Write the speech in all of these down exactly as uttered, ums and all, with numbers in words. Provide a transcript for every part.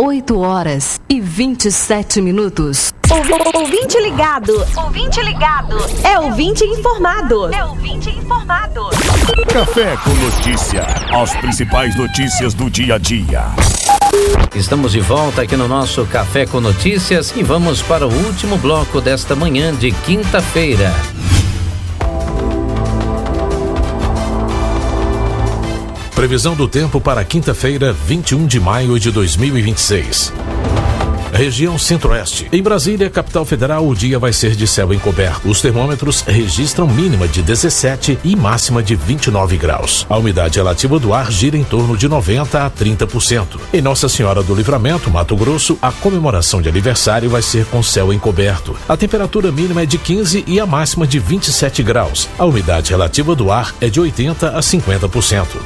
oito horas e vinte e sete minutos. Ouvinte ligado, ouvinte ligado, é ouvinte informado, é ouvinte informado. Café com Notícia, as principais notícias do dia a dia. Estamos de volta aqui no nosso Café com Notícias e vamos para o último bloco desta manhã de quinta-feira. Previsão do tempo para quinta-feira, vinte e um de maio de dois mil e vinte e seis. Região Centro-Oeste. Em Brasília, capital federal, o dia vai ser de céu encoberto. Os termômetros registram mínima de dezessete e máxima de vinte e nove graus. A umidade relativa do ar gira em torno de noventa a trinta por cento. Em Nossa Senhora do Livramento, Mato Grosso, a comemoração de aniversário vai ser com céu encoberto. A temperatura mínima é de quinze e a máxima de vinte e sete graus. A umidade relativa do ar é de oitenta a cinquenta por cento.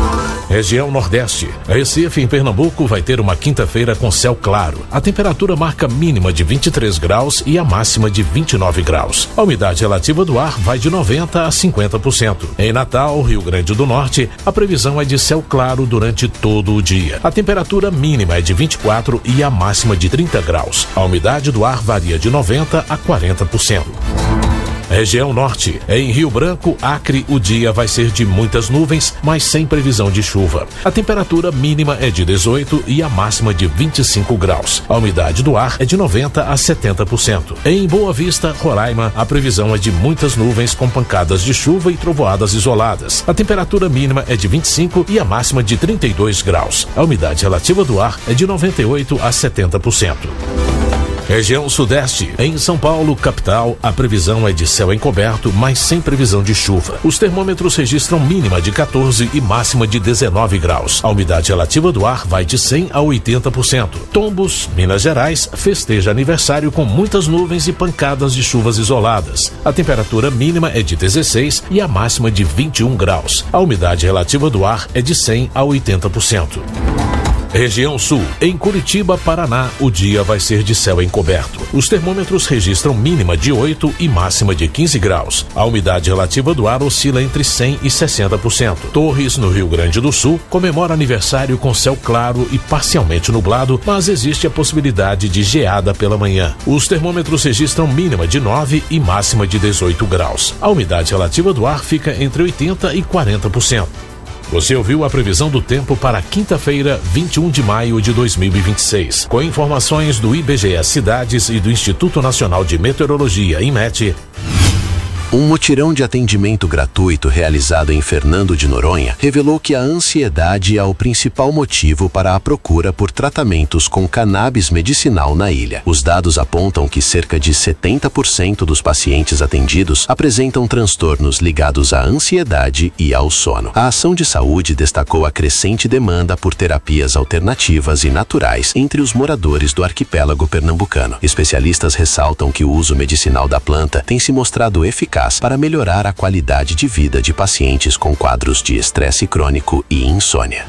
Região Nordeste. Recife, em Pernambuco, vai ter uma quinta-feira com céu claro. A temperatura marca mínima de vinte e três graus e a máxima de vinte e nove graus. A umidade relativa do ar vai de noventa a cinquenta por cento. Em Natal, Rio Grande do Norte, a previsão é de céu claro durante todo o dia. A temperatura mínima é de vinte e quatro e a máxima de trinta graus. A umidade do ar varia de noventa a quarenta por cento. Região Norte. Em Rio Branco, Acre, o dia vai ser de muitas nuvens, mas sem previsão de chuva. A temperatura mínima é de dezoito e a máxima de vinte e cinco graus. A umidade do ar é de noventa a setenta por cento. Em Boa Vista, Roraima, a previsão é de muitas nuvens com pancadas de chuva e trovoadas isoladas. A temperatura mínima é de vinte e cinco e a máxima de trinta e dois graus. A umidade relativa do ar é de noventa e oito a setenta por cento. Região Sudeste. Em São Paulo, capital, a previsão é de céu encoberto, mas sem previsão de chuva. Os termômetros registram mínima de quatorze e máxima de dezenove graus. A umidade relativa do ar vai de cem a oitenta por cento. Tombos, Minas Gerais, festeja aniversário com muitas nuvens e pancadas de chuvas isoladas. A temperatura mínima é de dezesseis e a máxima de vinte e um graus. A umidade relativa do ar é de cem a oitenta por cento. Região Sul. Em Curitiba, Paraná, o dia vai ser de céu encoberto. Os termômetros registram mínima de oito e máxima de quinze graus. A umidade relativa do ar oscila entre cem e sessenta por cento. Torres, no Rio Grande do Sul, comemora aniversário com céu claro e parcialmente nublado, mas existe a possibilidade de geada pela manhã. Os termômetros registram mínima de nove e máxima de dezoito graus. A umidade relativa do ar fica entre oitenta e quarenta por cento. Você ouviu a previsão do tempo para quinta-feira, vinte e um de maio de dois mil e vinte e seis. Com informações do I B G E Cidades e do Instituto Nacional de Meteorologia, INMET. Um mutirão de atendimento gratuito realizado em Fernando de Noronha revelou que a ansiedade é o principal motivo para a procura por tratamentos com cannabis medicinal na ilha. Os dados apontam que cerca de setenta por cento dos pacientes atendidos apresentam transtornos ligados à ansiedade e ao sono. A ação de saúde destacou a crescente demanda por terapias alternativas e naturais entre os moradores do arquipélago pernambucano. Especialistas ressaltam que o uso medicinal da planta tem se mostrado eficaz para melhorar a qualidade de vida de pacientes com quadros de estresse crônico e insônia.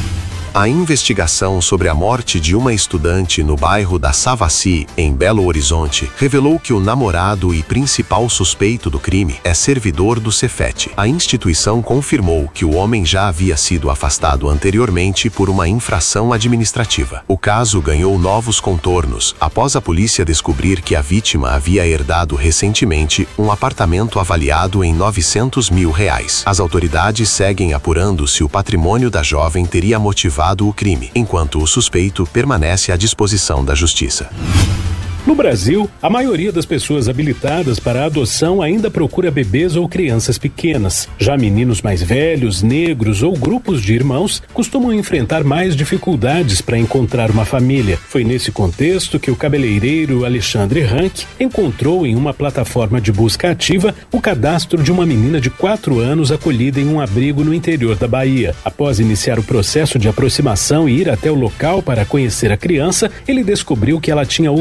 A investigação sobre a morte de uma estudante no bairro da Savassi, em Belo Horizonte, revelou que o namorado e principal suspeito do crime é servidor do Cefet. A instituição confirmou que o homem já havia sido afastado anteriormente por uma infração administrativa. O caso ganhou novos contornos após a polícia descobrir que a vítima havia herdado recentemente um apartamento avaliado em novecentos mil reais. As autoridades seguem apurando se o patrimônio da jovem teria motivado o crime, enquanto o suspeito permanece à disposição da justiça. No Brasil, a maioria das pessoas habilitadas para a adoção ainda procura bebês ou crianças pequenas. Já meninos mais velhos, negros ou grupos de irmãos costumam enfrentar mais dificuldades para encontrar uma família. Foi nesse contexto que o cabeleireiro Alexandre Rank encontrou em uma plataforma de busca ativa o cadastro de uma menina de quatro anos acolhida em um abrigo no interior da Bahia. Após iniciar o processo de aproximação e ir até o local para conhecer a criança, ele descobriu que ela tinha outros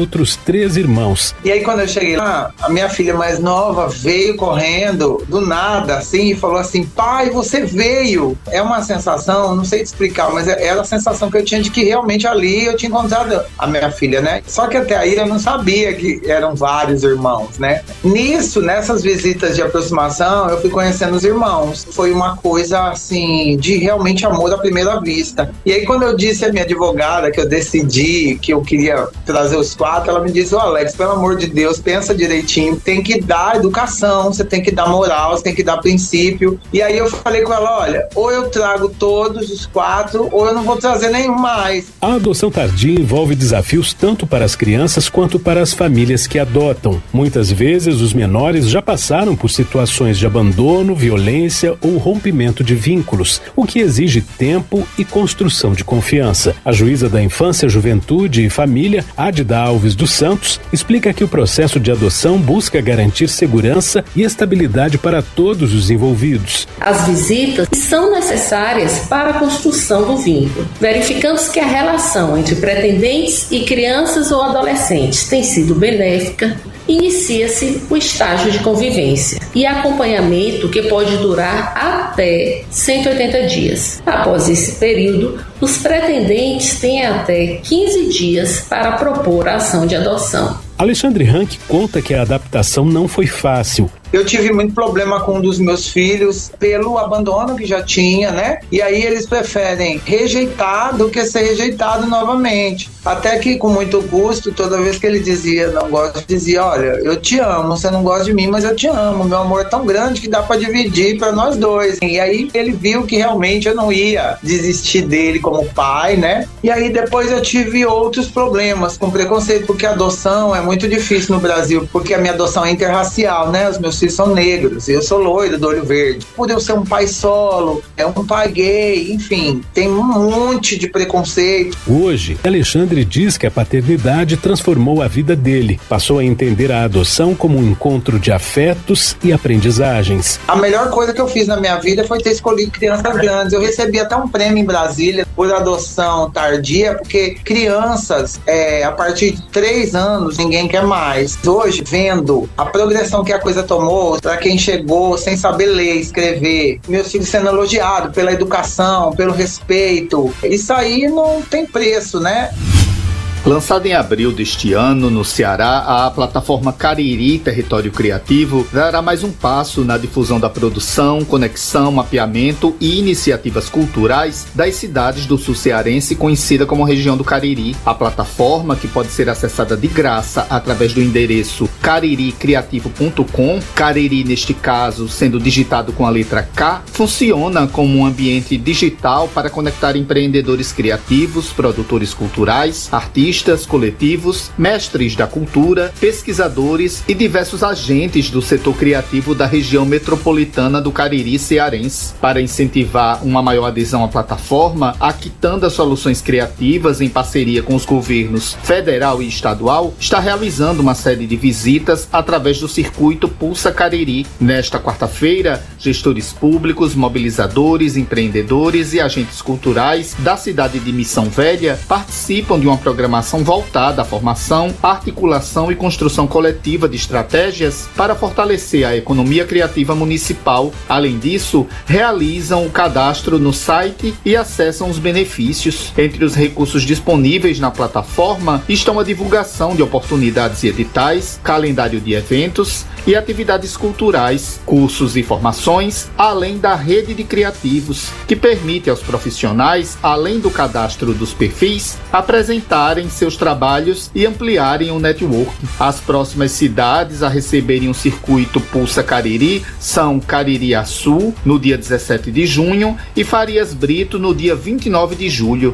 três irmãos. E aí quando eu cheguei lá, a minha filha mais nova veio correndo do nada, assim, e falou assim: pai, você veio. É uma sensação, não sei te explicar, mas era a sensação que eu tinha de que realmente ali eu tinha encontrado a minha filha, né? Só que até aí eu não sabia que eram vários irmãos, né? Nisso, nessas visitas de aproximação, eu fui conhecendo os irmãos. Foi uma coisa, assim, de realmente amor à primeira vista. E aí quando eu disse à minha advogada que eu decidi que eu queria trazer os quatro, ela me disse: ô Alex, pelo amor de Deus, pensa direitinho, tem que dar educação, você tem que dar moral, você tem que dar princípio. E aí eu falei com ela: olha, ou eu trago todos os quatro, ou eu não vou trazer nenhum mais. A adoção tardia envolve desafios tanto para as crianças quanto para as famílias que adotam. Muitas vezes os menores já passaram por situações de abandono, violência ou rompimento de vínculos, o que exige tempo e construção de confiança. A juíza da Infância, Juventude e Família, Adida Alves dos Santos, explica que o processo de adoção busca garantir segurança e estabilidade para todos os envolvidos. As visitas são necessárias para a construção do vínculo, verificando-se que a relação entre pretendentes e crianças ou adolescentes tem sido benéfica. Inicia-se o estágio de convivência e acompanhamento, que pode durar até cento e oitenta dias. Após esse período, os pretendentes têm até quinze dias para propor a ação de adoção. Alexandre Rank conta que a adaptação não foi fácil. Eu tive muito problema com um dos meus filhos pelo abandono que já tinha, né? E aí eles preferem rejeitar do que ser rejeitado novamente. Até que, com muito custo, toda vez que ele dizia não gosto, dizia: olha, eu te amo, você não gosta de mim, mas eu te amo. Meu amor é tão grande que dá pra dividir pra nós dois. E aí ele viu que realmente eu não ia desistir dele como pai, né? E aí depois eu tive outros problemas com preconceito, porque a adoção é muito difícil no Brasil, porque a minha adoção é interracial, né? Os meus filhos são negros, eu sou loiro, do olho verde. Por eu ser um pai solo, é um pai gay, enfim, tem um monte de preconceito. Hoje, Alexandre diz que a paternidade transformou a vida dele. Passou a entender a adoção como um encontro de afetos e aprendizagens. A melhor coisa que eu fiz na minha vida foi ter escolhido crianças grandes. Eu recebi até um prêmio em Brasília por adoção tardia, porque crianças, é, a partir de três anos, ninguém quer mais. Hoje, vendo a progressão que a coisa tomou, para quem chegou sem saber ler, escrever, meus filhos sendo elogiados pela educação, pelo respeito, isso aí não tem preço, né? Lançada em abril deste ano no Ceará, a plataforma Cariri Território Criativo dará mais um passo na difusão da produção, conexão, mapeamento e iniciativas culturais das cidades do sul cearense, conhecida como região do Cariri. A plataforma, que pode ser acessada de graça através do endereço cariri criativo ponto com, Cariri neste caso sendo digitado com a letra K, funciona como um ambiente digital para conectar empreendedores criativos, produtores culturais, artistas, artistas, coletivos, mestres da cultura, pesquisadores e diversos agentes do setor criativo da região metropolitana do Cariri cearense. Para incentivar uma maior adesão à plataforma, a Quitanda Soluções Criativas, em parceria com os governos federal e estadual, está realizando uma série de visitas através do circuito Pulsa Cariri. Nesta quarta-feira, gestores públicos, mobilizadores, empreendedores e agentes culturais da cidade de Missão Velha participam de uma programação voltada à formação, articulação e construção coletiva de estratégias para fortalecer a economia criativa municipal. Além disso, realizam o cadastro no site e acessam os benefícios. Entre os recursos disponíveis na plataforma estão a divulgação de oportunidades e editais, calendário de eventos e atividades culturais, cursos e formações, além da rede de criativos, que permite aos profissionais, além do cadastro dos perfis, apresentarem seus trabalhos e ampliarem o network. As próximas cidades a receberem o circuito Pulsa Cariri são Caririaçu, no dia dezessete de junho, e Farias Brito, no dia vinte e nove de julho.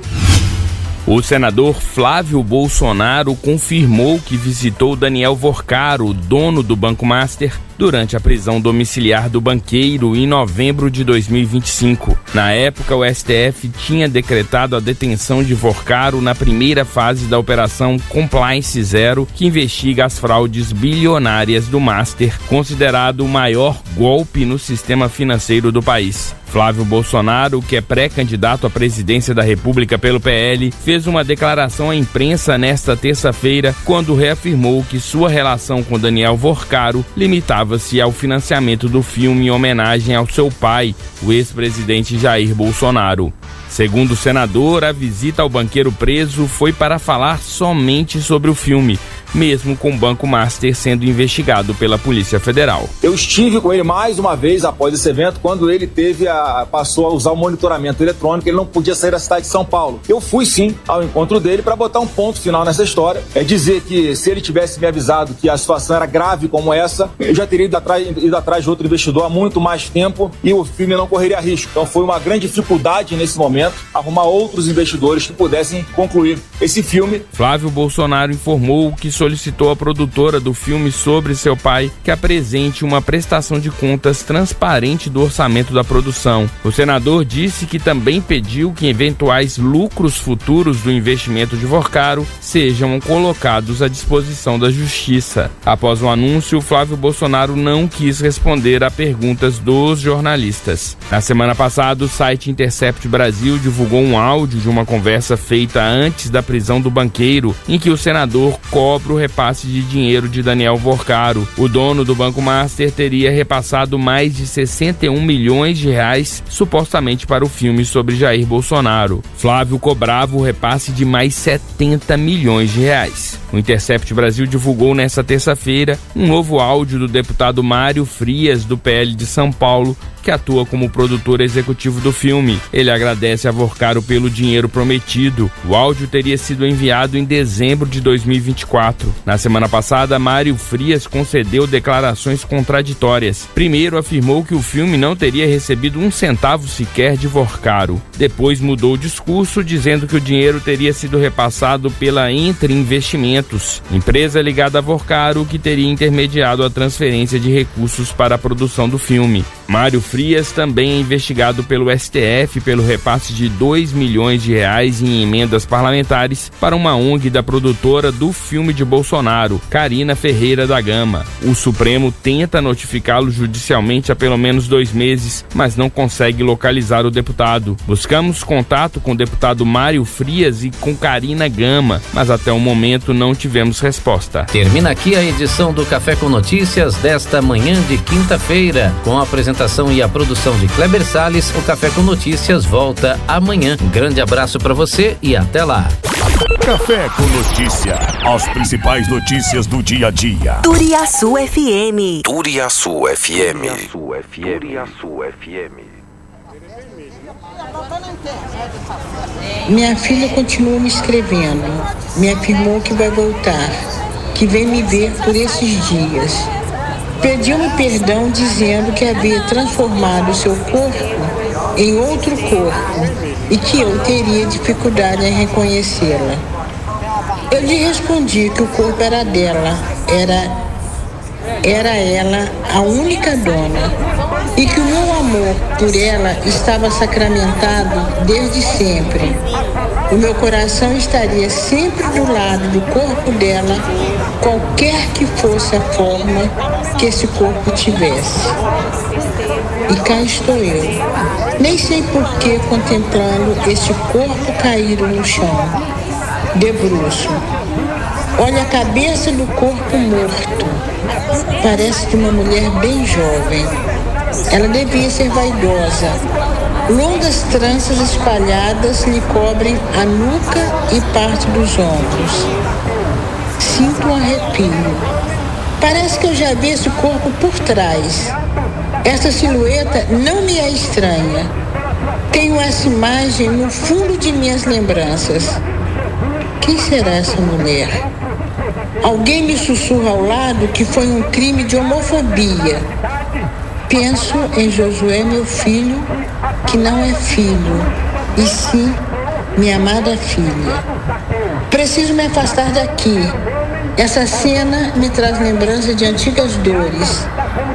O senador Flávio Bolsonaro confirmou que visitou Daniel Vorcaro, dono do Banco Master, durante a prisão domiciliar do banqueiro em novembro de dois mil e vinte e cinco. Na época, o S T F tinha decretado a detenção de Vorcaro na primeira fase da Operação Compliance Zero, que investiga as fraudes bilionárias do Master, considerado o maior golpe no sistema financeiro do país. Flávio Bolsonaro, que é pré-candidato à presidência da República pelo P L, fez uma declaração à imprensa nesta terça-feira, quando reafirmou que sua relação com Daniel Vorcaro limitava-se ao financiamento do filme em homenagem ao seu pai, o ex-presidente Jair Bolsonaro. Segundo o senador, a visita ao banqueiro preso foi para falar somente sobre o filme, mesmo com o Banco Master sendo investigado pela Polícia Federal. Eu estive com ele mais uma vez após esse evento, quando ele teve a, passou a usar o monitoramento eletrônico, ele não podia sair da cidade de São Paulo. Eu fui sim ao encontro dele para botar um ponto final nessa história, é dizer que se ele tivesse me avisado que a situação era grave como essa, eu já teria ido atrás, ido atrás de outro investidor há muito mais tempo e o filme não correria risco. Então foi uma grande dificuldade nesse momento arrumar outros investidores que pudessem concluir esse filme. Flávio Bolsonaro informou que solicitou à produtora do filme sobre seu pai que apresente uma prestação de contas transparente do orçamento da produção. O senador disse que também pediu que eventuais lucros futuros do investimento de Vorcaro sejam colocados à disposição da Justiça. Após o anúncio, Flávio Bolsonaro não quis responder a perguntas dos jornalistas. Na semana passada, o site Intercept Brasil divulgou um áudio de uma conversa feita antes da prisão do banqueiro, em que o senador cobra o repasse de dinheiro de Daniel Vorcaro. O dono do Banco Master teria repassado mais de sessenta e um milhões de reais, supostamente para o filme sobre Jair Bolsonaro. Flávio cobrava o repasse de mais setenta milhões de reais. O Intercept Brasil divulgou nesta terça-feira um novo áudio do deputado Mário Frias, do P L de São Paulo, que atua como produtor executivo do filme. Ele agradece a Vorcaro pelo dinheiro prometido. O áudio teria sido enviado em dezembro de dois mil e vinte e quatro. Na semana passada, Mário Frias concedeu declarações contraditórias. Primeiro, afirmou que o filme não teria recebido um centavo sequer de Vorcaro. Depois mudou o discurso, dizendo que o dinheiro teria sido repassado pela Entre Investimentos, empresa ligada a Vorcaro, que teria intermediado a transferência de recursos para a produção do filme. Mário Frias também é investigado pelo S T F pelo repasse de dois milhões de reais em emendas parlamentares para uma O N G da produtora do filme de Bolsonaro, Carina Ferreira da Gama. O Supremo tenta notificá-lo judicialmente há pelo menos dois meses, mas não consegue localizar o deputado. Buscamos contato com o deputado Mário Frias e com Carina Gama, mas até o momento não tivemos resposta. Termina aqui a edição do Café com Notícias desta manhã de quinta-feira. Com a apresentação e a produção de Kleber Salles, o Café com Notícias volta amanhã. Um grande abraço para você e até lá. Café com Notícia. As principais notícias do dia a dia. Turiaçu F M. Turiaçu F M. Turiaçu F M. Turiaçu F M. Minha filha continua me escrevendo. Me afirmou que vai voltar, que vem me ver por esses dias. Pediu-me perdão dizendo que havia transformado seu corpo em outro corpo e que eu teria dificuldade em reconhecê-la. Eu lhe respondi que o corpo era dela, era, era ela a única dona e que o meu amor por ela estava sacramentado desde sempre. O meu coração estaria sempre do lado do corpo dela, qualquer que fosse a forma que esse corpo tivesse. E cá estou eu, nem sei por que contemplando esse corpo caído no chão, de bruço. Olha a cabeça do corpo morto, parece de uma mulher bem jovem. Ela devia ser vaidosa. Longas tranças espalhadas lhe cobrem a nuca e parte dos ombros. Sinto um arrepio. Parece que eu já vi esse corpo por trás. Essa silhueta não me é estranha. Tenho essa imagem no fundo de minhas lembranças. Quem será essa mulher? Alguém me sussurra ao lado que foi um crime de homofobia. Penso em Josué, meu filho, que não é filho, e sim minha amada filha. Preciso me afastar daqui. Essa cena me traz lembrança de antigas dores.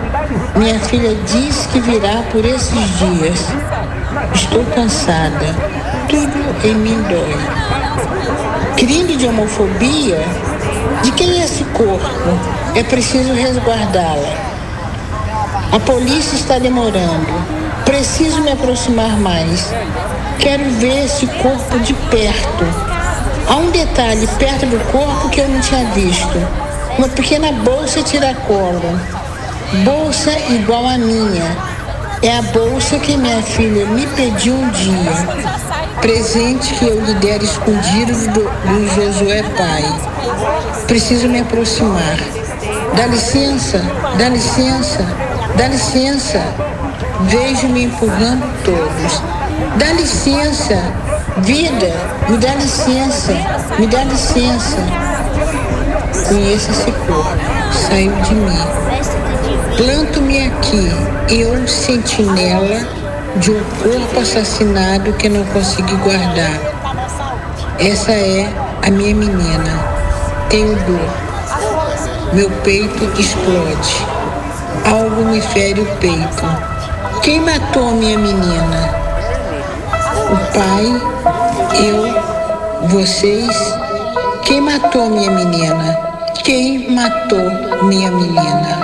Minha filha diz que virá por esses dias. Estou cansada. Tudo em mim dói. Crime de homofobia? De quem é esse corpo? É preciso resguardá-la. A polícia está demorando. Preciso me aproximar mais. Quero ver esse corpo de perto. Há um detalhe perto do corpo que eu não tinha visto. Uma pequena bolsa tiracolo. Bolsa igual à minha. É a bolsa que minha filha me pediu um dia. Presente que eu lhe dera escondido do, do Josué pai. Preciso me aproximar. Dá licença, dá licença, dá licença. Vejo me empurrando todos. Dá licença, vida, me dá licença, me dá licença. Conheço esse corpo, saiu de mim. Planto-me aqui, eu, sentinela de um corpo assassinado que não consegui guardar. Essa é a minha menina. Tenho dor. Meu peito explode. Algo me fere o peito. Quem matou minha menina? O pai, eu, vocês. Quem matou minha menina? Quem matou minha menina?